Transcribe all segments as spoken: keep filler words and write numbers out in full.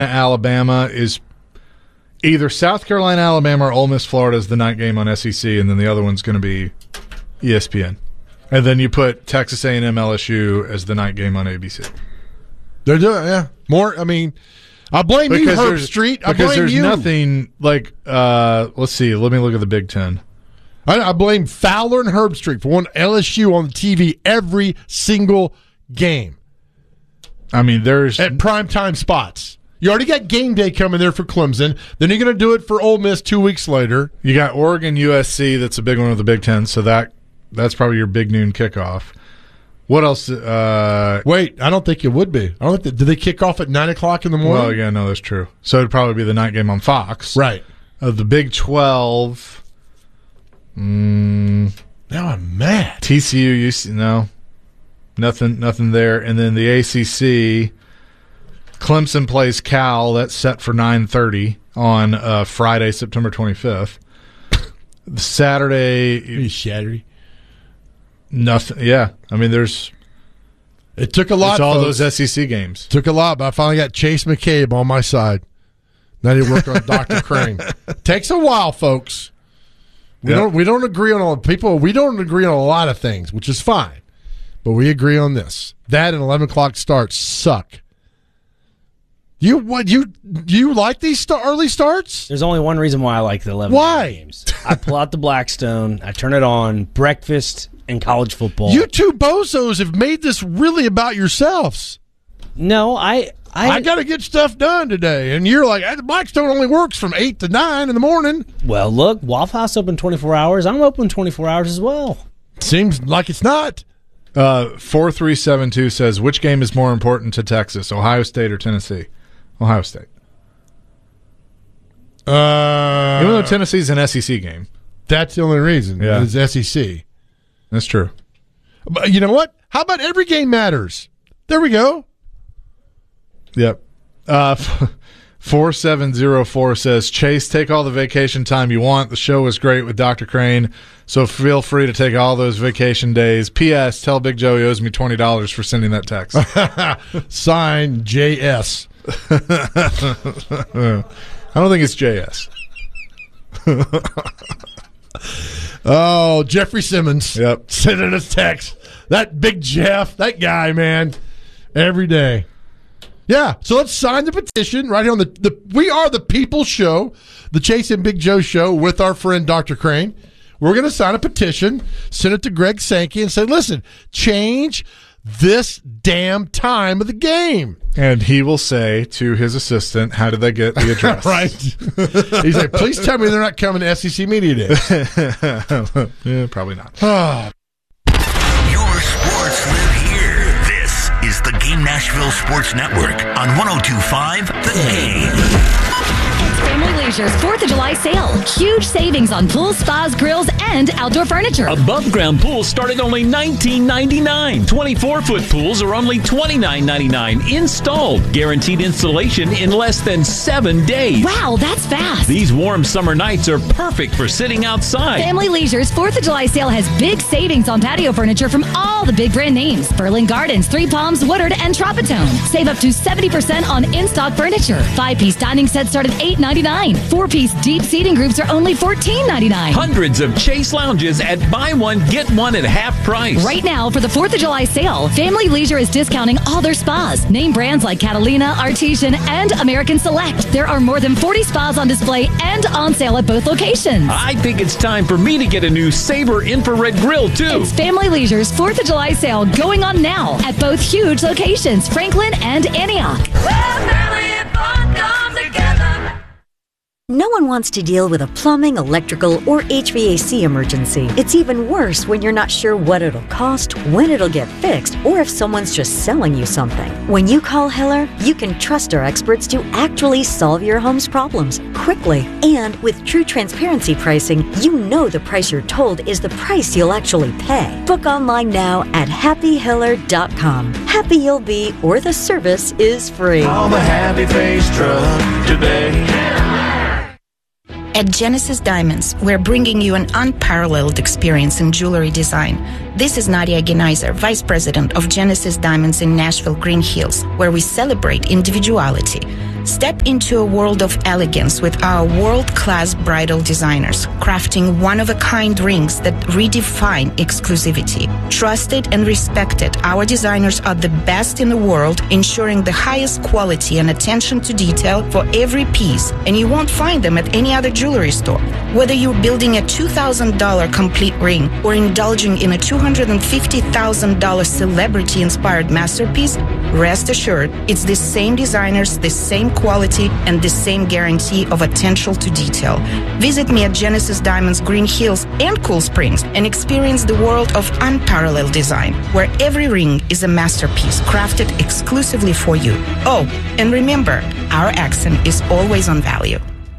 Alabama is either South Carolina, Alabama, or Ole Miss, Florida is the night game on S E C, and then the other one's going to be E S P N. And then you put Texas A and M, L S U as the night game on A B C. They're doing, yeah. More, I mean, I blame because you, Herb Street. I because blame there's you. nothing like, uh, let's see, let me look at the Big Ten. I, I blame Fowler and Herb Street for wanting L S U on the T V every single game. I mean, there's at primetime spots. You already got game day coming there for Clemson. Then you're going to do it for Ole Miss two weeks later. You got Oregon, U S C. That's a big one of the Big Ten. So that that's probably your big noon kickoff. What else? Uh, Wait, I don't think it would be. I don't think. That, do they kick off at nine o'clock in the morning? Well, yeah, no, that's true. So it'd probably be the night game on Fox, right? Of the Big twelve. Mm, now I'm mad. T C U, U C, no, nothing, nothing there. And then the A C C, Clemson plays Cal. That's set for nine thirty on uh, Friday, September twenty-fifth. Saturday, Saturday. Nothing. Yeah, I mean, there's. It took a lot. It's all folks. those S E C games. Took a lot, but I finally got Chase McCabe on my side. Now he work on Doctor Crane. Takes a while, folks. We yep. don't. We don't agree on all people. We don't agree on a lot of things, which is fine. But we agree on this. That and eleven o'clock starts suck. You what? You you like these star, early starts? There's only one reason why I like the eleven why? games. I pull out the Blackstone. I turn it on. Breakfast and college football. You two bozos have made this really about yourselves. No, I. I, I got to get stuff done today, and you're like, the Blackstone only works from eight to nine in the morning. Well, look, Waffle House open twenty-four hours. I'm open twenty-four hours as well. Seems like it's not. Uh, four three seven two says, which game is more important to Texas, Ohio State or Tennessee? Ohio State. Uh, Even though Tennessee's an S E C game. That's the only reason. Yeah. It's S E C. That's true. But you know what? How about every game matters? There we go. Yep. Uh, four seven zero four says, Chase, take all the vacation time you want. The show was great with Doctor Crane, so feel free to take all those vacation days. P S. Tell Big Joe he owes me twenty dollars for sending that text. Signed, J S. I don't think it's J S. Oh, Jeffrey Simmons. Yep. Sending us text. That Big Jeff, that guy, man, every day. Yeah, so let's sign the petition right here on the, the We Are the People show, the Chase and Big Joe show with our friend Doctor Crane. We're going to sign a petition, send it to Greg Sankey, and say, listen, change this damn time of the game. And he will say to his assistant, how did they get the address? Right. He's like, please tell me they're not coming to S E C Media Day. Yeah, probably not. Your sports live here. This is the Game Nashville Sports Network on one oh two point five The Game. Family Leisure's fourth of July sale. Huge savings on pools, spas, grills, and outdoor furniture. Above ground pools start at only nineteen ninety-nine. twenty-four foot pools are only twenty-nine ninety-nine. Installed. Guaranteed installation in less than seven days. Wow, that's fast. These warm summer nights are perfect for sitting outside. Family Leisure's fourth of July sale has big savings on patio furniture from all the big brand names. Berlin Gardens, Three Palms, Woodard, and Tropitone. Save up to seventy percent on in-stock furniture. Five-piece dining sets start at eight ninety-nine. Four-piece deep seating groups are only fourteen ninety-nine. Hundreds of Chase lounges at buy one, get one at half price. Right now, for the fourth of July sale, Family Leisure is discounting all their spas. Name brands like Catalina, Artesian, and American Select. There are more than forty spas on display and on sale at both locations. I think it's time for me to get a new Sabre infrared grill, too. It's Family Leisure's fourth of July sale going on now at both huge locations, Franklin and Antioch. No one wants to deal with a plumbing, electrical, or H V A C emergency. It's even worse when you're not sure what it'll cost, when it'll get fixed, or if someone's just selling you something. When you call Hiller, you can trust our experts to actually solve your home's problems quickly. And with true transparency pricing, you know the price you're told is the price you'll actually pay. Book online now at happy hiller dot com. Happy you'll be, or the service is free. Call the Happy Face Truck today. At Genesis Diamonds, we're bringing you an unparalleled experience in jewelry design. This is Nadia Geneiser, Vice President of Genesis Diamonds in Nashville, Green Hills, where we celebrate individuality. Step into a world of elegance with our world-class bridal designers, crafting one-of-a-kind rings that redefine exclusivity. Trusted and respected, our designers are the best in the world, ensuring the highest quality and attention to detail for every piece, and you won't find them at any other jewelry store. Whether you're building a two thousand dollars complete ring or indulging in a two hundred fifty thousand dollars celebrity-inspired masterpiece, rest assured, it's the same designers, the same quality, and the same guarantee of attention to detail. Visit me at Genesis Diamonds Green Hills and Cool Springs and experience the world of unparalleled design, where every ring is a masterpiece crafted exclusively for you. Oh, and remember, our accent is always on value.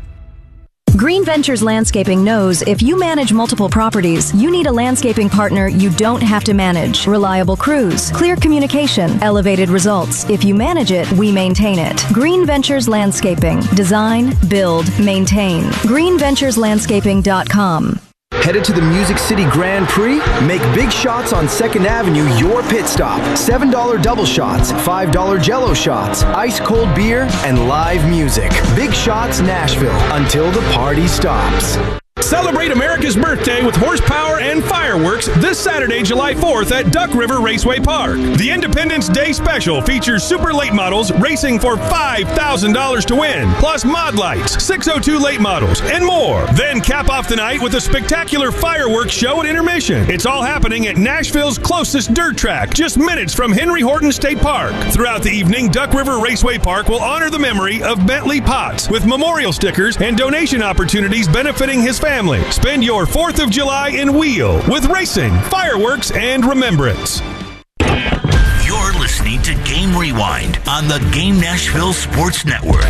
Green Ventures Landscaping knows if you manage multiple properties, you need a landscaping partner you don't have to manage. Reliable crews, clear communication, elevated results. If you manage it, we maintain it. Green Ventures Landscaping. Design, build, maintain. green ventures landscaping dot com. Headed to the Music City Grand Prix? Make big shots on second Avenue your pit stop. seven dollar double shots, five dollar jello shots, ice cold beer, and live music. Big Shots Nashville until the party stops. Celebrate America's birthday with horsepower and fireworks this Saturday, July fourth at Duck River Raceway Park. The Independence Day Special features super late models racing for five thousand dollars to win, plus mod lights, six oh two late models, and more. Then cap off the night with a spectacular fireworks show at intermission. It's all happening at Nashville's closest dirt track, just minutes from Henry Horton State Park. Throughout the evening, Duck River Raceway Park will honor the memory of Bentley Potts with memorial stickers and donation opportunities benefiting his family. Spend your fourth of July in Wheel with racing, fireworks, and remembrance. You're listening to Game Rewind on the Game Nashville Sports Network.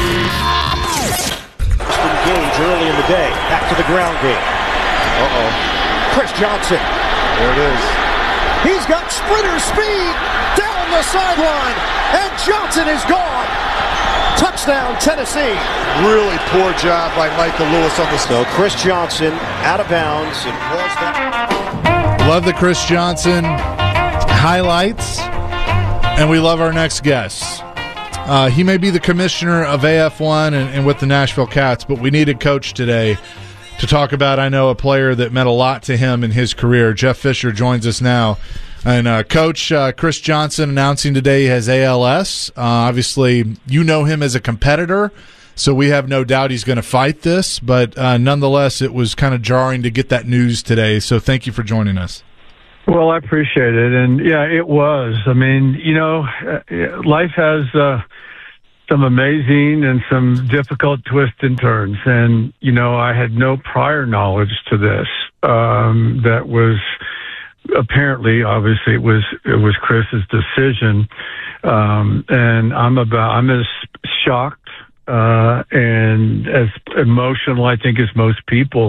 Engage early in the day. Back to the ground game. Uh-oh. Chris Johnson. There it is. He's got sprinter speed down the sideline, and Johnson is gone. Touchdown, Tennessee. Really poor job by Michael Lewis on the snow. Chris Johnson out of bounds. And was that. Love the Chris Johnson highlights, and we love our next guest. Uh, he may be the commissioner of A F one and, and with the Nashville Cats, but we need a coach today to talk about, I know, a player that meant a lot to him in his career. Jeff Fisher joins us now. And uh, Coach uh, Chris Johnson announcing today he has A L S. Uh, obviously, you know him as a competitor, so we have no doubt he's going to fight this. But uh, nonetheless, it was kind of jarring to get that news today. So thank you for joining us. Well, I appreciate it. And, yeah, it was. I mean, you know, life has uh, some amazing and some difficult twists and turns. And, you know, I had no prior knowledge to this. Um, that was... Apparently, obviously, it was it was Chris's decision, um, and I'm about I'm as shocked uh, and as emotional, I think, as most people.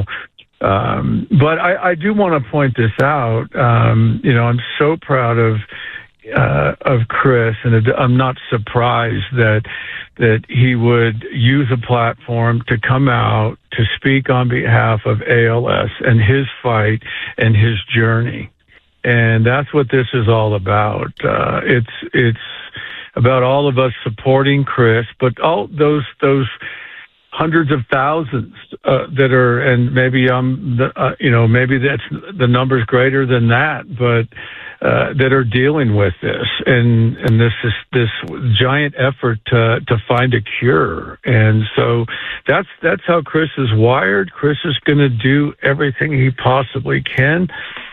Um, but I, I do want to point this out. Um, you know, I'm so proud of uh, of Chris, and I'm not surprised that that he would use a platform to come out to speak on behalf of A L S and his fight and his journey. And that's what this is all about. Uh, it's it's about all of us supporting Chris, but all those those hundreds of thousands uh, that are, and maybe um, the, uh, you know, maybe that's the number's greater than that, but uh, that are dealing with this, and and this is this giant effort to to find a cure. And so that's that's how Chris is wired. Chris is going to do everything he possibly can.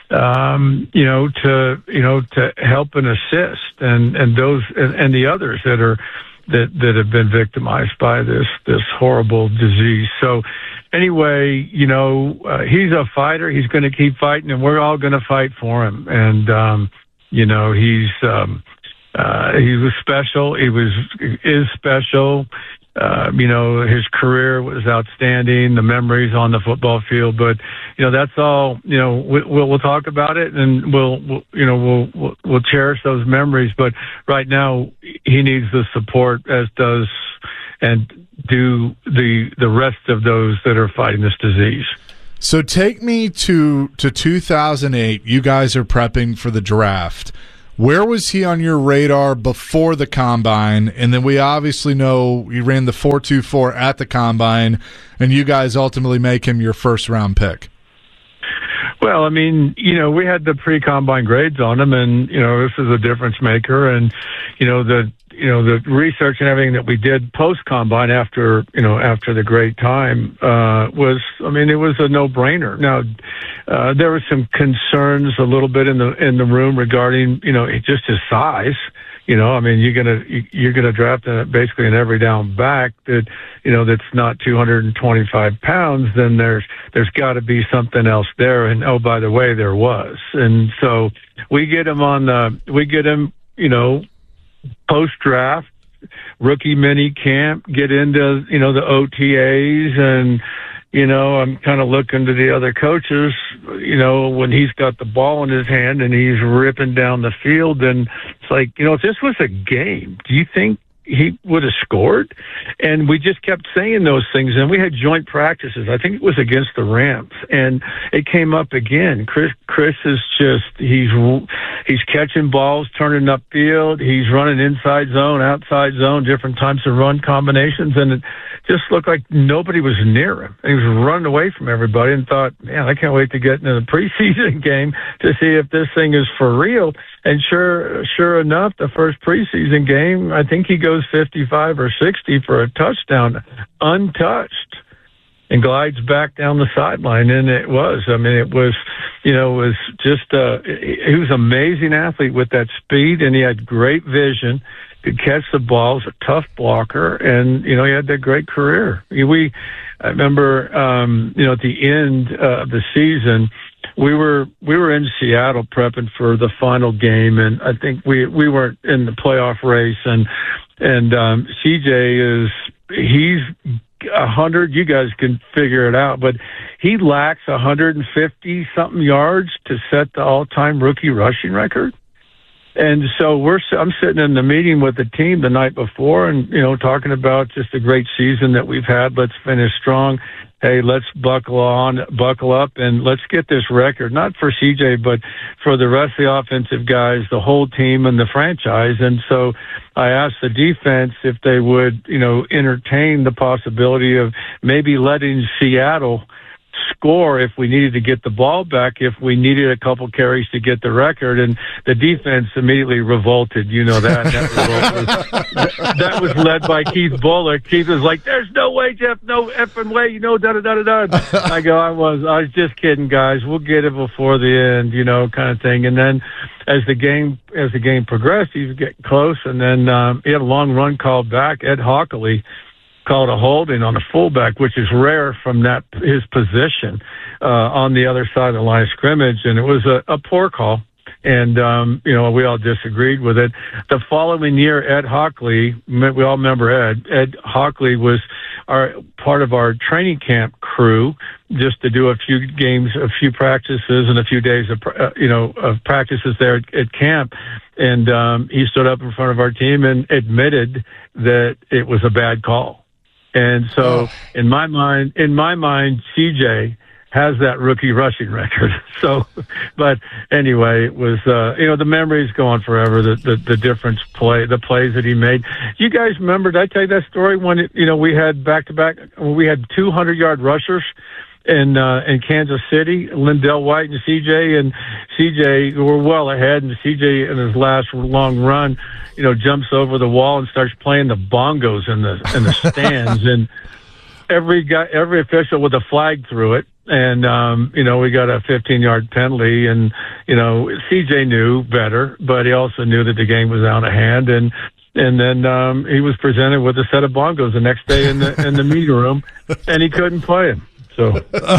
Um, you know, to, you know, to help and assist and, and those, and, and the others that are, that, that have been victimized by this, this horrible disease. So anyway, you know, uh, he's a fighter. He's going to keep fighting, and we're all going to fight for him. And, um, you know, he's, um, uh, he was special. He was, is special. Uh, you know, his career was outstanding, the memories on the football field, but, you know, that's all, you know, we, we'll, we'll talk about it, and we'll, we'll you know, we'll, we'll, we'll cherish those memories. But right now he needs the support, as does, and do the, the rest of those that are fighting this disease. So take me to, to two thousand eight. You guys are prepping for the draft. Where was he on your radar before the Combine? And then we obviously know he ran the four two four at the Combine, and you guys ultimately make him your first-round pick. Well, I mean, you know, we had the pre-combine grades on him, and you know, this is a difference maker, and you know, the you know the research and everything that we did post-combine after you know after the great time uh, was, I mean, it was a no-brainer. Now, uh, there were some concerns a little bit in the in the room regarding you know just his size. You know, I mean, you're gonna you're gonna draft a, basically an every down back that you know that's not two hundred twenty-five pounds. Then there's there's got to be something else there. And oh, by the way, there was. And so we get him on the we get him you know post draft rookie mini camp, get into you know the O T As, and you know I'm kind of looking to the other coaches. You know when he's got the ball in his hand and he's ripping down the field, and it's like, you know, if this was a game, do you think he would have scored? And we just kept saying those things, and we had joint practices. I think it was against the Rams, and it came up again. Chris, Chris is just he's he's catching balls, turning upfield. He's running inside zone, outside zone, different types of run combinations, and it just looked like nobody was near him. He was running away from everybody, and thought, man, I can't wait to get into the preseason game to see if this thing is for real. And sure, sure enough, the first preseason game, I think he goes fifty-five or sixty for a touchdown, untouched, and glides back down the sideline. And it was, I mean, it was, you know, it was just, uh, he was an amazing athlete with that speed, and he had great vision, could catch the balls, a tough blocker, and, you know, he had that great career. We, I remember, um, you know, at the end uh, of the season, we were we were in Seattle prepping for the final game, and I think we we weren't in the playoff race, and and um, C J is he's a hundred. You guys can figure it out, but he lacks a hundred and fifty something yards to set the all time rookie rushing record. And so we're I'm sitting in the meeting with the team the night before, and you know talking about just a great season that we've had. Let's finish strong. Hey, let's buckle on, buckle up, and let's get this record, not for C J, but for the rest of the offensive guys, the whole team, and the franchise. And so I asked the defense if they would, you know, entertain the possibility of maybe letting Seattle score if we needed to get the ball back, if we needed a couple carries to get the record. And the defense immediately revolted. You know that. That, was, that was led by Keith Bullock. Keith was like, there's no way, Jeff, no effing way, you know, da-da-da-da-da. I go, I was, I was just kidding, guys. We'll get it before the end, you know, kind of thing. And then as the game, as the game progressed, he was getting close. And then um, he had a long run called back. Ed Hockley called a holding on a fullback, which is rare from that his position uh, on the other side of the line of scrimmage, and it was a, a poor call. And um, you know, we all disagreed with it. The following year, Ed Hockley, we all remember Ed. Ed Hockley was our part of our training camp crew, just to do a few games, a few practices, and a few days of uh, you know of practices there at, at camp. And um, he stood up in front of our team and admitted that it was a bad call. And so, oh. in my mind, in my mind, C J has that rookie rushing record. So, but anyway, it was, uh, you know, the memories go on forever. The, the, the difference play, the plays that he made. You guys remember, did I tell you that story when, it, you know, we had back to back, we had two hundred yard rushers in, uh, in Kansas City, Lindell White and C J, and C J were well ahead, and C J in his last long run, you know, jumps over the wall and starts playing the bongos in the, in the stands, and every guy, every official with a flag threw it. And, um, you know, we got a fifteen yard penalty, and, you know, C J knew better, but he also knew that the game was out of hand. And, and then, um, he was presented with a set of bongos the next day in the, in the meeting room, and he couldn't play him. So,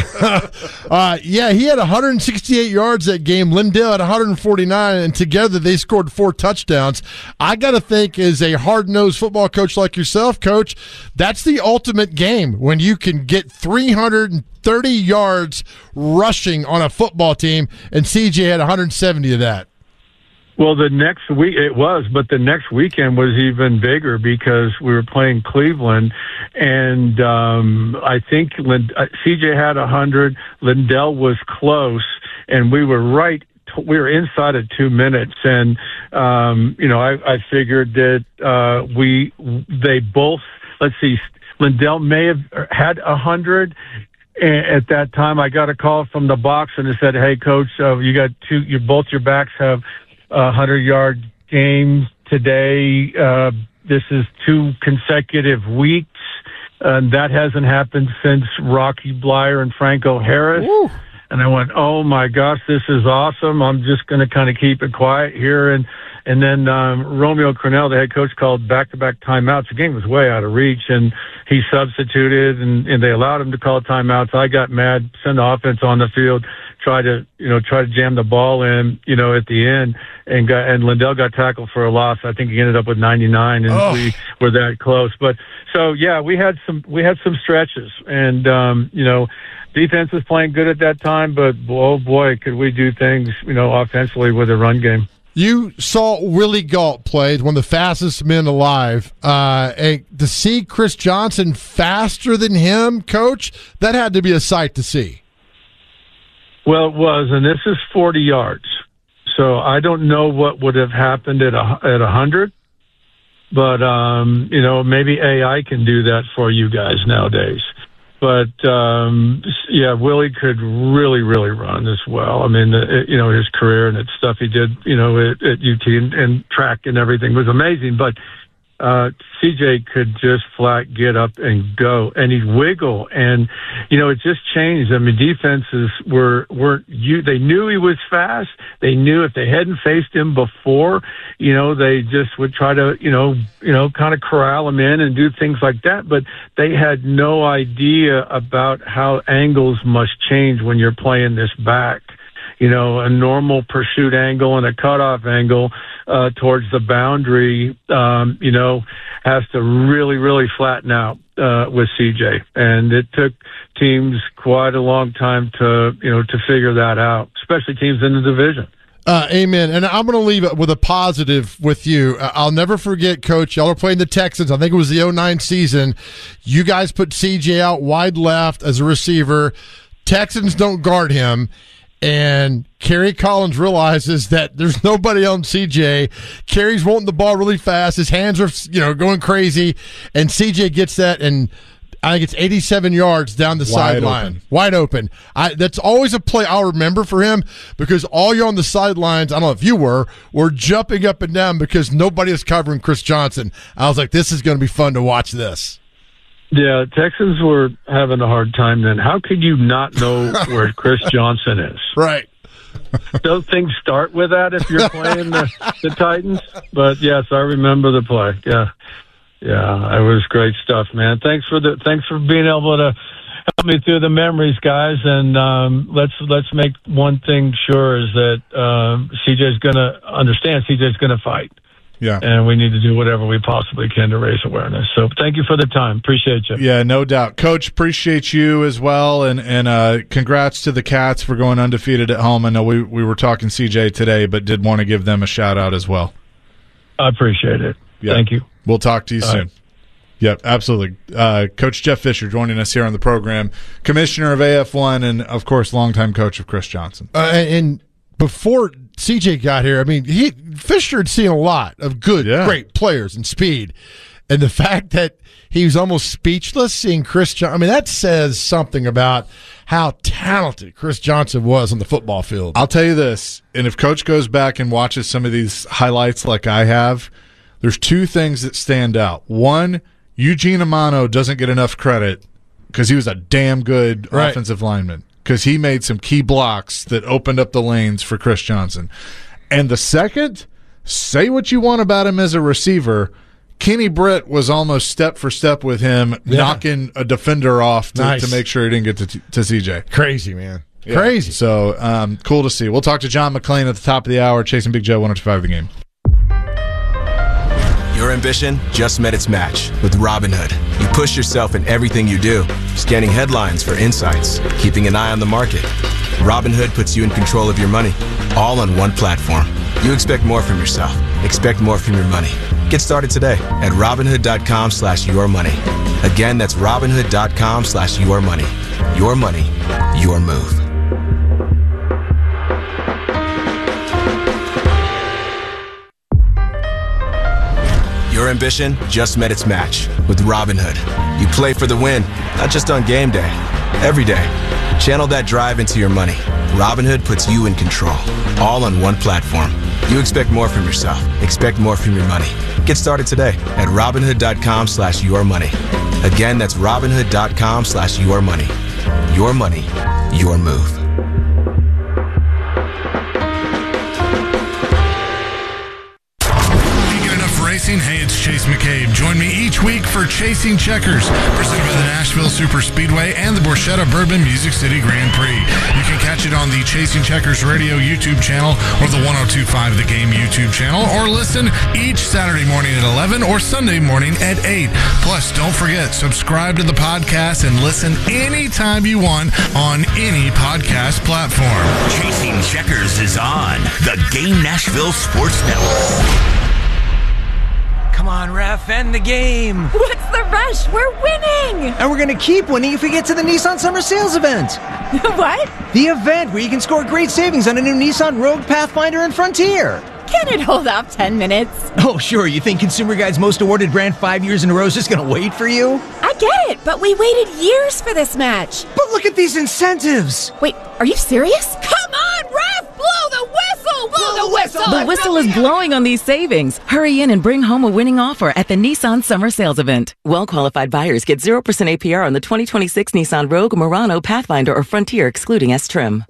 uh, yeah, he had one hundred sixty-eight yards that game. Lindell had one hundred forty-nine, and together they scored four touchdowns. I got to think, as a hard-nosed football coach like yourself, Coach, that's the ultimate game when you can get three hundred thirty yards rushing on a football team, and C J had one hundred seventy of that. Well, the next week it was, but the next weekend was even bigger because we were playing Cleveland, and um, I think Lind- uh, C J had one hundred, Lindell was close, and we were right we were inside of two minutes, and um, you know, I, I figured that uh, we they both. Let's see, Lindell may have had a hundred. At that time, I got a call from the box and it said, "Hey, coach, uh, you got two. You both your backs have a hundred-yard games today. Uh, this is two consecutive weeks. Uh, that hasn't happened since Rocky Blyer and Franco Harris." Woo. And I went, "Oh my gosh, this is awesome! I'm just going to kind of keep it quiet here." And and then um, Romeo Cornell, the head coach, called back-to-back timeouts. The game was way out of reach, and he substituted, and, and they allowed him to call timeouts. I got mad, sent the offense on the field, tried to, you know, try to jam the ball in, you know, at the end, and got, and Lindell got tackled for a loss. I think he ended up with ninety-nine, and oh. we were that close. But so yeah, we had some we had some stretches, and um, you know, defense was playing good at that time, but oh boy, could we do things, you know, offensively with a run game. You saw Willie Gault play, one of the fastest men alive. Uh, and to see Chris Johnson faster than him, Coach, that had to be a sight to see. Well, it was, and this is forty yards. So I don't know what would have happened at a, at one hundred, but, um, you know, maybe A I can do that for you guys nowadays. But, um, yeah, Willie could really, really run as well. I mean, uh, you know, his career and the stuff he did, you know, at, at U T and, and track and everything was amazing. But uh, C J could just flat get up and go, and he'd wiggle. And, you know, it just changed. I mean, defenses were, weren't, you, they knew he was fast. They knew if they hadn't faced him before, you know, they just would try to, you know, you know, kind of corral him in and do things like that. But they had no idea about how angles must change when you're playing this back. You know, a normal pursuit angle and a cutoff angle uh, towards the boundary, um, you know, has to really, really flatten out uh, with C J. And it took teams quite a long time to, you know, to figure that out, especially teams in the division. Uh, amen. And I'm going to leave it with a positive with you. Uh, I'll never forget, Coach, y'all are playing the Texans. I think it was the oh nine season. You guys put C J out wide left as a receiver. Texans don't guard him. And Kerry Collins realizes that there's nobody on C J. Kerry's wanting the ball really fast. His hands are, you know, going crazy. And C J gets that, and I think it's eighty-seven yards down the sideline. Wide open. I, that's always a play I'll remember for him, because all you on the sidelines, I don't know if you were, were jumping up and down because nobody is covering Chris Johnson. I was like, this is going to be fun to watch this. Yeah, Texans were having a hard time then. How could you not know where Chris Johnson is? Right. Those things start with that if you're playing the, the Titans. But, yes, I remember the play. Yeah. Yeah, it was great stuff, man. Thanks for the thanks for being able to help me through the memories, guys. And um, let's let's make one thing sure is that um, C J's going to understand. C J's going to fight. Yeah. And we need to do whatever we possibly can to raise awareness. So thank you for the time. Appreciate you. Yeah, no doubt. Coach, appreciate you as well. And and uh, congrats to the Cats for going undefeated at home. I know we, we were talking C J today, but did want to give them a shout out as well. I appreciate it. Yeah. Thank you. We'll talk to you All soon. right. Yep, absolutely. Uh, Coach Jeff Fisher joining us here on the program, commissioner of A F one, and, of course, longtime coach of Chris Johnson. Uh, and before C J got here, I mean, he Fisher had seen a lot of good, yeah. great players and speed. And the fact that he was almost speechless seeing Chris Johnson, I mean, that says something about how talented Chris Johnson was on the football field. I'll tell you this, and if Coach goes back and watches some of these highlights like I have, there's two things that stand out. One, Eugene Amano doesn't get enough credit because he was a damn good right. offensive lineman, because he made some key blocks that opened up the lanes for Chris Johnson. And the second, say what you want about him as a receiver, Kenny Britt was almost step for step with him, yeah. knocking a defender off to, nice. to make sure he didn't get to, to C J. Crazy, man. Yeah. Crazy. So um, cool to see. We'll talk to John McClain at the top of the hour, Chasing Big Joe, one oh two point five The Game. Your ambition just met its match with Robinhood. You push yourself in everything you do, scanning headlines for insights, keeping an eye on the market. Robinhood puts you in control of your money, all on one platform. You expect more from yourself. Expect more from your money. Get started today at Robinhood.com slash your money. Again, that's Robinhood.com slash your money. Your money, your move. Your ambition just met its match with Robinhood. You play for the win, not just on game day, every day. Channel that drive into your money. Robinhood puts you in control, all on one platform. You expect more from yourself. Expect more from your money. Get started today at Robinhood.com slash your money. Again, that's Robinhood.com slash your money. Your money, your move. Racing. Hey, it's Chase McCabe. Join me each week for Chasing Checkers, presented by the Nashville Super Speedway and the Borchetta Bourbon Music City Grand Prix. You can catch it on the Chasing Checkers Radio YouTube channel or the one oh two point five The Game YouTube channel, or listen each Saturday morning at eleven or Sunday morning at eight. Plus, don't forget, subscribe to the podcast and listen anytime you want on any podcast platform. Chasing Checkers is on the Game Nashville Sports Network. Come on, ref, end the game. What's the rush? We're winning. And we're going to keep winning if we get to the Nissan Summer Sales event. What? The event where you can score great savings on a new Nissan Rogue, Pathfinder, and Frontier. Can it hold off ten minutes? Oh, sure. You think Consumer Guide's most awarded brand five years in a row is just going to wait for you? I get it, but we waited years for this match. But look at these incentives. Wait, are you serious? Come on, ref! Blow the whistle! Blow, blow the whistle! The whistle is blowing on these savings. Hurry in and bring home a winning offer at the Nissan Summer Sales Event. Well-qualified buyers get zero percent A P R on the twenty twenty-six Nissan Rogue, Murano, Pathfinder, or Frontier, excluding S-Trim.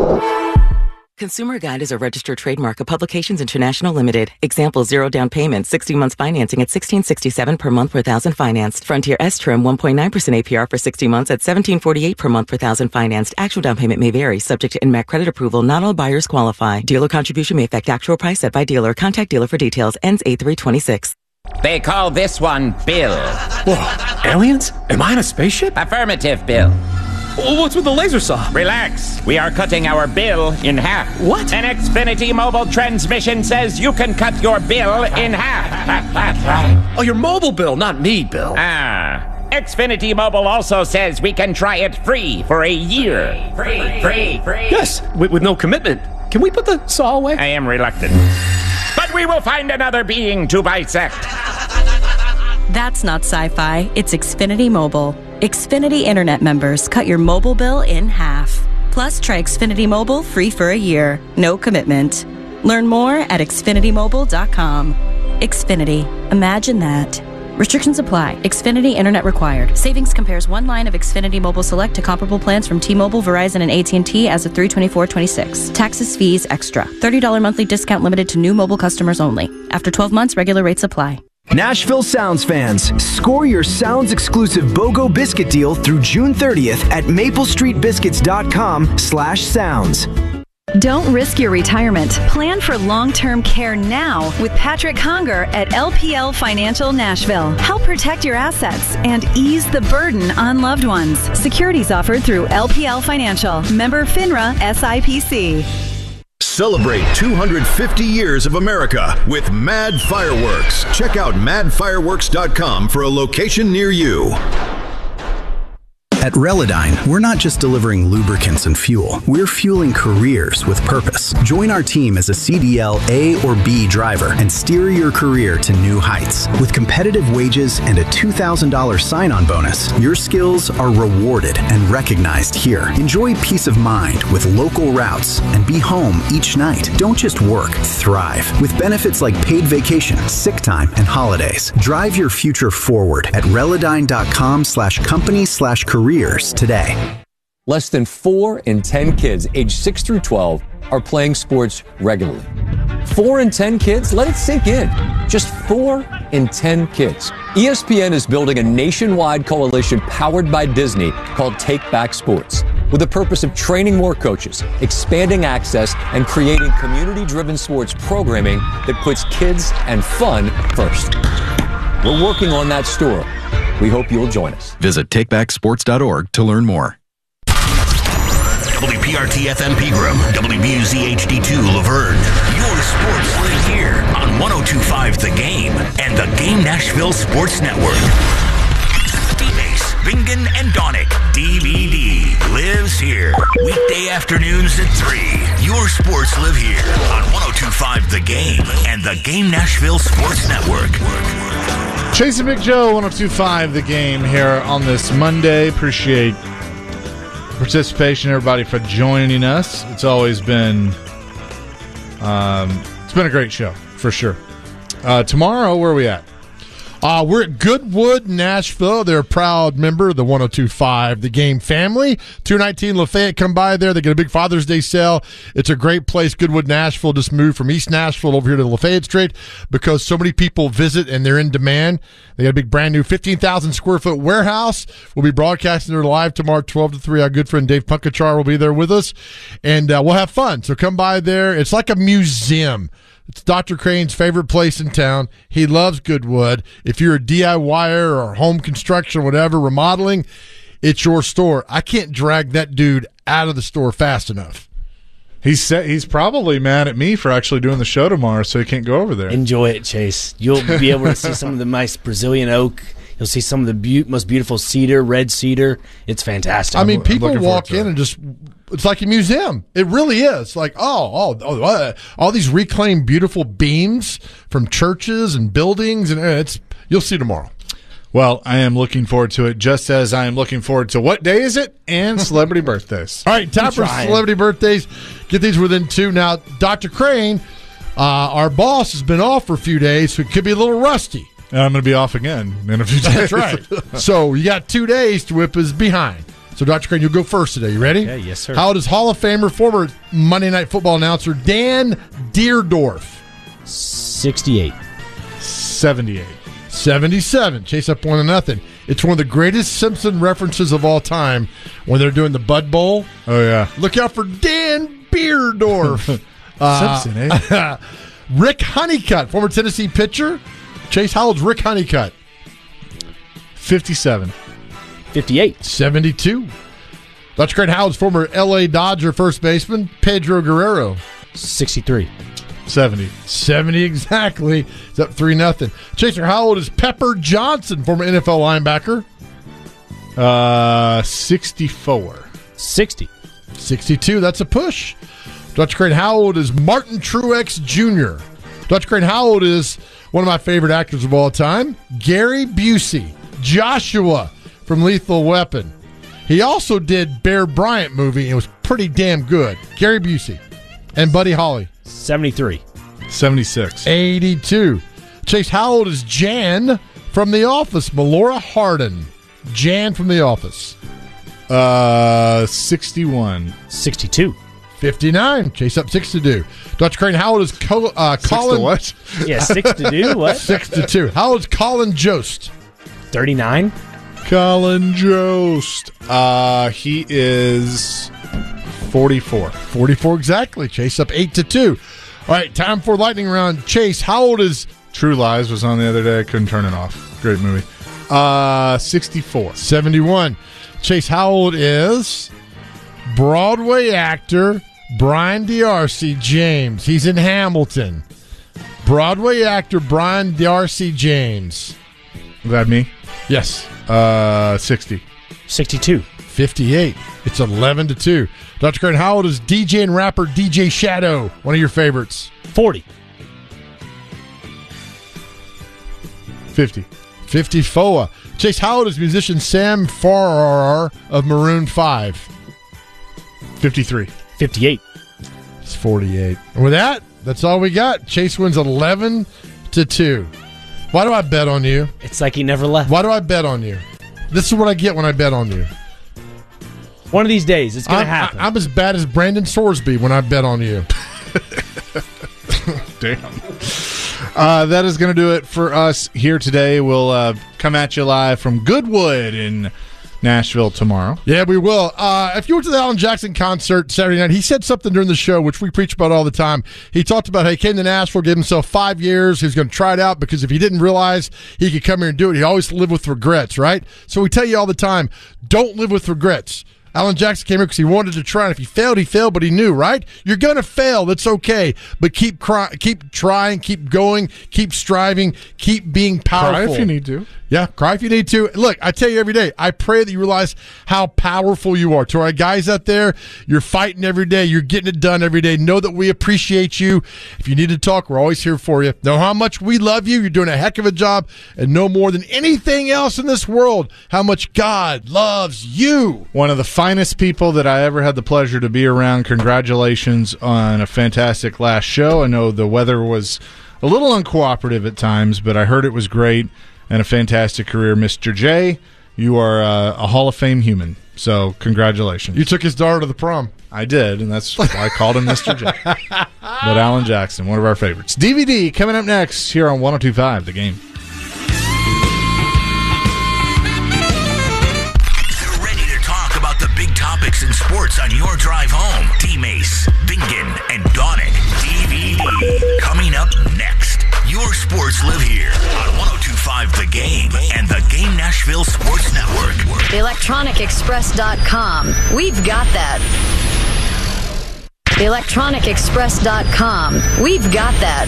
Consumer Guide is a registered trademark of Publications International Limited. Example, zero down payment, sixty months financing at sixteen sixty-seven per month per thousand financed. Frontier S-Trim, one point nine percent A P R for sixty months at seventeen forty-eight per month per thousand financed. Actual down payment may vary, subject to N M A C credit approval. Not all buyers qualify. Dealer contribution may affect actual price set by dealer. Contact dealer for details. Ends eight three twenty-six. They call this one Bill. Whoa, aliens? Am I in a spaceship? Affirmative, Bill. What's with the laser saw? Relax. We are cutting our bill in half. What? An Xfinity mobile transmission says you can cut your bill in half. Oh, your mobile bill, not me, Bill. Ah. Xfinity Mobile also says we can try it free for a year. Free, free, free. Yes, with, with no commitment. Can we put the saw away? I am reluctant. But we will find another being to bisect. That's not sci-fi. It's Xfinity Mobile. Xfinity Internet members cut your mobile bill in half. Plus, try Xfinity Mobile free for a year. No commitment. Learn more at Xfinity Mobile dot com. Xfinity. Imagine that. Restrictions apply. Xfinity Internet required. Savings compares one line of Xfinity Mobile Select to comparable plans from T-Mobile, Verizon, and A T and T as of three twenty-four twenty-six. Taxes, fees, extra. thirty dollars monthly discount limited to new mobile customers only. After twelve months, regular rates apply. Nashville Sounds fans, score your Sounds exclusive BOGO biscuit deal through June thirtieth at maple street biscuits dot com slash sounds. Don't risk your retirement. Plan for long-term care now with Patrick Conger at L P L Financial Nashville. Help protect your assets and ease the burden on loved ones. Securities offered through L P L Financial. Member FINRA S I P C. Celebrate two hundred fifty years of America with Mad Fireworks. Check out mad fireworks dot com for a location near you. At Relodyne, we're not just delivering lubricants and fuel. We're fueling careers with purpose. Join our team as a C D L A or B driver and steer your career to new heights. With competitive wages and a two thousand dollars sign-on bonus, your skills are rewarded and recognized here. Enjoy peace of mind with local routes and be home each night. Don't just work, thrive. With benefits like paid vacation, sick time, and holidays. Drive your future forward at Relodyne dot com slash company slash career today. Less than four in ten kids aged six through twelve are playing sports regularly. Four in ten kids? Let it sink in. Just four in ten kids. E S P N is building a nationwide coalition powered by Disney called Take Back Sports, with the purpose of training more coaches, expanding access, and creating community-driven sports programming that puts kids and fun first. We're working on that story. We hope you'll join us. Visit take back sports dot org to learn more. W P R T F M Pegram, W B U Z H D two Laverne. Your sports live here on one oh two point five The Game and the Game Nashville Sports Network. D-Base, Bingen and Donick D V D lives here. Weekday afternoons at three. Your sports live here on one oh two point five The Game and the Game Nashville Sports Network. Chasing Big Joe, one oh two point five The Game here on this Monday. Appreciate participation, everybody, for joining us. It's always been um, it's been a great show, for sure. Uh, tomorrow, where are we at? Uh, we're at Goodwood, Nashville. They're a proud member of the one oh two point five The Game family. two nineteen Lafayette, come by there. They get a big Father's Day sale. It's a great place. Goodwood, Nashville just moved from East Nashville over here to Lafayette Street because so many people visit and they're in demand. They got a big brand new fifteen thousand square foot warehouse. We'll be broadcasting there live tomorrow, twelve to three. Our good friend Dave Punkachar will be there with us, and uh, we'll have fun. So come by there. It's like a museum. It's Doctor Crane's favorite place in town. He loves Goodwood. If you're a DIYer or home construction or whatever, remodeling, it's your store. I can't drag that dude out of the store fast enough. He's sa- he's probably mad at me for actually doing the show tomorrow, so he can't go over there. Enjoy it, Chase. You'll be able to see some of the nice Brazilian oak. You'll see some of the be- most beautiful cedar, red cedar. It's fantastic. I mean, people walk in and just, it's like a museum. It really is. Like, oh, oh, oh uh, all these reclaimed beautiful beams from churches and buildings, and it's you'll see tomorrow. Well, I am looking forward to it, just as I am looking forward to what day is it? And celebrity birthdays. All right, time for celebrity birthdays. Get these within two. Now, Doctor Crane, uh, our boss, has been off for a few days, so it could be a little rusty. And I'm going to be off again in a few days. That's right. So you got two days to whip us behind. So, Doctor Crane, you'll go first today. You ready? Yeah, yes, sir. How old is Hall of Famer, former Monday Night Football announcer Dan Deerdorf? sixty-eight. seventy-eight. seventy-seven. Chase up one to nothing. It's one of the greatest Simpson references of all time when they're doing the Bud Bowl. Oh, yeah. Look out for Dan Beerdorf. uh, Simpson, eh? Rick Honeycutt, former Tennessee pitcher. Chase, how old's Rick Honeycutt? fifty-seven. fifty-eight. seventy-two. Doctor Crane, how old's former L A Dodger first baseman Pedro Guerrero? sixty-three. seventy. seventy exactly. It's up three nothing. Chaser, how old is Pepper Johnson, former N F L linebacker? Uh, sixty-four. sixty. sixty-two. That's a push. Doctor Crane, how old is Martin Truex Junior? Doctor Crane, how old is one of my favorite actors of all time, Gary Busey, Joshua from Lethal Weapon? He also did Bear Bryant movie. It was pretty damn good. Gary Busey and Buddy Holly. seventy-three. seventy-six. eighty-two. Chase, how old is Jan from The Office? Melora Hardin. Jan from The Office. Uh, sixty-one. sixty-two. fifty-nine. Chase up six to do. Doctor Crane, how old is Co- uh, Six Colin? to what? Yeah, six to do. What? Six to two. How old is Colin Jost? thirty-nine. Colin Jost. Uh, he is forty-four. forty-four exactly. Chase up eight to two. All right, time for lightning round. Chase, how old is True Lies was on the other day. I couldn't turn it off. Great movie. Uh, sixty-four. seventy-one. Chase, how old is Broadway actor Brian D'Arcy James? He's in Hamilton. Broadway actor Brian D'Arcy James. Is that me? Yes. Uh, sixty. sixty-two. fifty-eight. It's eleven to two. Doctor Crane, how old is D J and rapper D J Shadow? One of your favorites. forty. fifty. fifty-four. Chase, how old is musician Sam Farrar of Maroon five? fifty-three. fifty-eight. It's forty-eight. And with that, that's all we got. Chase wins eleven to two. Why do I bet on you? It's like he never left. Why do I bet on you? This is what I get when I bet on you. One of these days, it's going to I'm, happen. I, I'm as bad as Brandon Sorsby when I bet on you. Damn. Uh, that is going to do it for us here today. We'll uh, come at you live from Goodwood in Nashville tomorrow. Yeah, we will. Uh, if you went to the Alan Jackson concert Saturday night, he said something during the show, which we preach about all the time. He talked about how he came to Nashville, gave himself five years. He was going to try it out because if he didn't realize he could come here and do it, he always lived with regrets, right? So we tell you all the time, don't live with regrets. Alan Jackson came here because he wanted to try, and if he failed, he failed, but he knew, right? You're going to fail. That's okay. But keep cry, keep trying, keep going, keep striving, keep being powerful. Cry if you need to. Yeah, cry if you need to. Look, I tell you every day, I pray that you realize how powerful you are. To our guys out there, you're fighting every day. You're getting it done every day. Know that we appreciate you. If you need to talk, we're always here for you. Know how much we love you. You're doing a heck of a job. And know more than anything else in this world how much God loves you. One of the finest people that I ever had the pleasure to be around. Congratulations on a fantastic last show. I know the weather was a little uncooperative at times, but I heard it was great. And a fantastic career, Mister J. You are uh, a Hall of Fame human, so congratulations. You took his daughter to the prom. I did, and that's why I called him Mister J. But Alan Jackson, one of our favorites. D V D coming up next here on one oh two point five The Game. They're ready to talk about the big topics in sports on your drive home. D-Mace, Bingen, and Donick. D V D coming up next. Your sports live here on one oh two point five The Game and the Game Nashville Sports Network. electronic express dot com. We've got that. electronic express dot com. We've got that.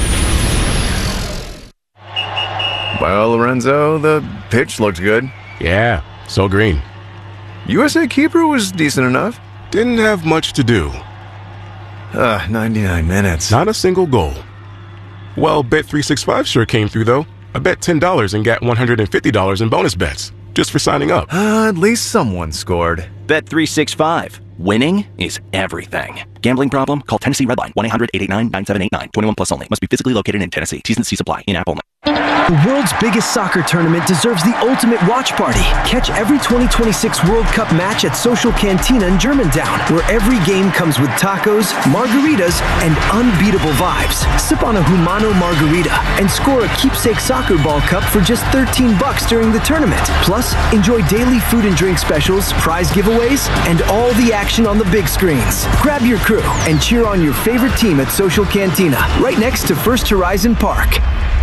Well, Lorenzo, the pitch looked good. Yeah, so green. U S A keeper was decent enough. Didn't have much to do. Uh, ninety-nine minutes. Not a single goal. Well, Bet three sixty-five sure came through, though. I bet ten dollars and got one hundred fifty dollars in bonus bets just for signing up. Uh, at least someone scored. Bet three sixty-five. Winning is everything. Gambling problem? Call Tennessee Redline. one eight hundred eight eight nine nine seven eight nine. twenty-one plus only. Must be physically located in Tennessee. T's and C's apply. In-app only. The world's biggest soccer tournament deserves the ultimate watch party. Catch every twenty twenty-six World Cup match at Social Cantina in Germantown, where every game comes with tacos, margaritas, and unbeatable vibes. Sip on a Humano margarita and score a keepsake soccer ball cup for just thirteen bucks during the tournament. Plus, enjoy daily food and drink specials, prize giveaways, and all the action on the big screens. Grab your crew and cheer on your favorite team at Social Cantina, right next to First Horizon Park.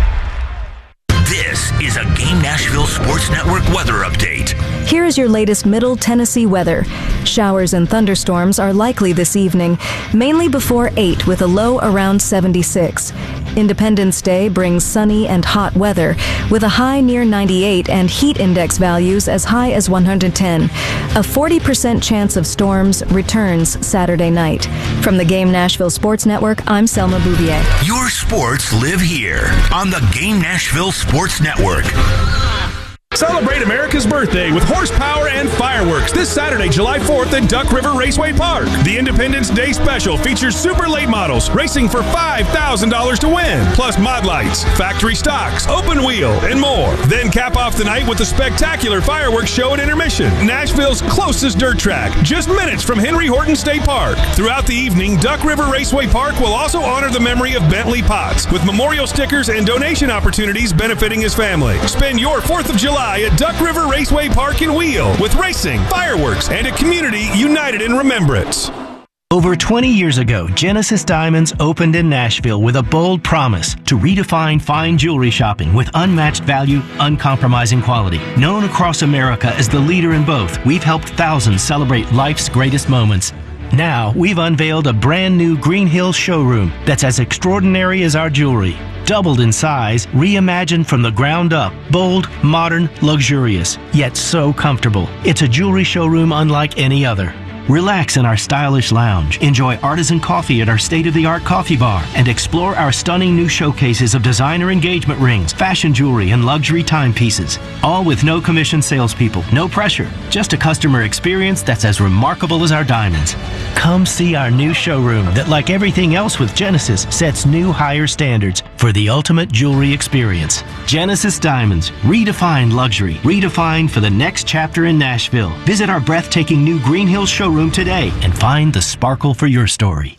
This is a Game Nashville Sports Network weather update. Here is your latest Middle Tennessee weather. Showers and thunderstorms are likely this evening, mainly before eight with a low around seventy-six. Independence Day brings sunny and hot weather with a high near ninety-eight and heat index values as high as one hundred ten. A forty percent chance of storms returns Saturday night. From the Game Nashville Sports Network, I'm Selma Bouvier. Your sports live here on the Game Nashville Sports Network. Celebrate America's birthday with horsepower and fireworks this Saturday, July fourth at Duck River Raceway Park. The Independence Day Special features super late models racing for five thousand dollars to win, plus mod lights, factory stocks, open wheel, and more. Then cap off the night with a spectacular fireworks show at intermission, Nashville's closest dirt track, just minutes from Henry Horton State Park. Throughout the evening, Duck River Raceway Park will also honor the memory of Bentley Potts with memorial stickers and donation opportunities benefiting his family. Spend your fourth of July at Duck River Raceway Park and Wheel with racing, fireworks, and a community united in remembrance. Over twenty years ago, Genesis Diamonds opened in Nashville with a bold promise to redefine fine jewelry shopping with unmatched value, uncompromising quality. Known across America as the leader in both, we've helped thousands celebrate life's greatest moments. Now, we've unveiled a brand new Green Hills showroom that's as extraordinary as our jewelry. Doubled in size, reimagined from the ground up, bold, modern, luxurious, yet so comfortable. It's a jewelry showroom unlike any other. Relax in our stylish lounge, enjoy artisan coffee at our state-of-the-art coffee bar, and explore our stunning new showcases of designer engagement rings, fashion jewelry, and luxury timepieces. All with no commission salespeople, no pressure, just a customer experience that's as remarkable as our diamonds. Come see our new showroom that, like everything else with Genesis, sets new higher standards for the ultimate jewelry experience. Genesis Diamonds, redefined luxury, redefined for the next chapter in Nashville. Visit our breathtaking new Green Hills showroom today and find the sparkle for your story.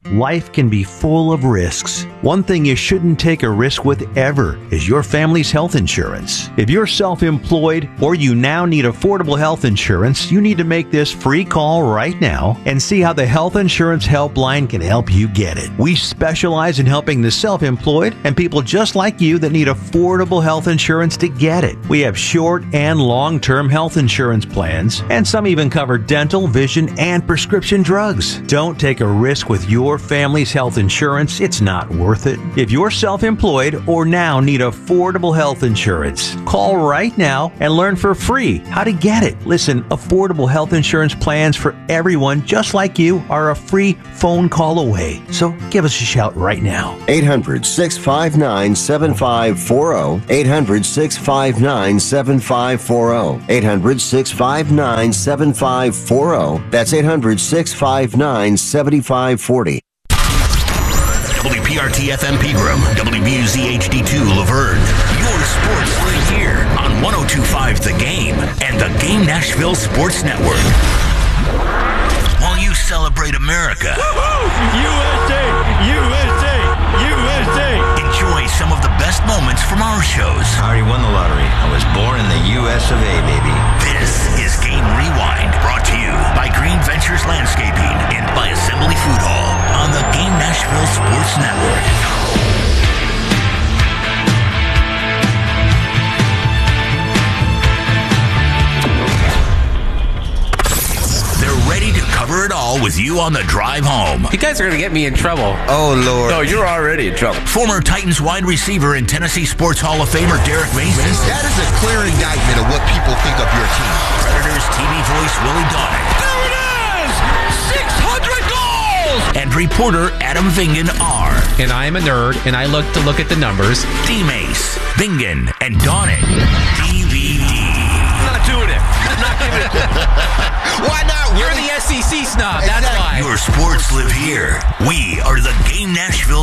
Life can be full of risks. One thing you shouldn't take a risk with ever is your family's health insurance. If you're self-employed or you now need affordable health insurance, you need to make this free call right now and see how the Health Insurance Helpline can help you get it. We specialize in helping the self-employed and people just like you that need affordable health insurance to get it. We have short and long-term health insurance plans, and some even cover dental, vision, and prescription drugs. Don't take a risk with your family's health insurance. It's not worth it. If you're self-employed or now need affordable health insurance, call right now and learn for free how to get it. Listen, affordable health insurance plans for everyone just like you are a free phone call away. So give us a shout right now. eight hundred, six five nine, seven five four zero. eight hundred, six five nine, seven five four zero. eight hundred, six five nine, seven five four zero. That's eight hundred, six five nine, seven five four zero. W P R T F M Pegram, W B U Z H D two Laverne. Your sports right here on one oh two point five The Game and the Game Nashville Sports Network. While you celebrate America, U S A, U S A, U S A. Enjoy some of the best moments from our shows. I already won the lottery. I was born in the U S of A, baby. This is Game Rewind, brought to you by Green Ventures Landscaping and by Assembly Food Hall on the Game Nashville Sports Network. Cover it all with you on the drive home. You guys are going to get me in trouble. Oh, Lord. No, you're already in trouble. Former Titans wide receiver and Tennessee Sports Hall of Famer Derek Mason. That is a clear indictment of what people think of your team. Predators T V voice Willie Donner. There it is! six hundred goals! And reporter Adam Vingan are. And I am a nerd, and I look to look at the numbers. D-Mace, Vingan, and Donner. D V D. I'm not doing it. I'm not giving it. Why not? You're the S E C snob. That's why. Your sports live here. We are the Game Nashville